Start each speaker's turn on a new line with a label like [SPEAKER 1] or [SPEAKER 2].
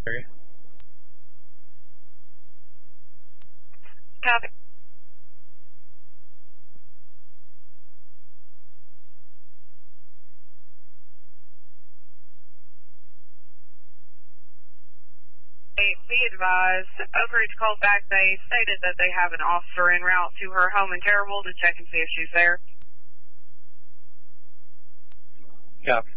[SPEAKER 1] area.
[SPEAKER 2] Copy. Be advised, Oak Ridge called back. They stated that they have an officer en route to her home in Terrible to check and see if she's there.
[SPEAKER 1] Copy.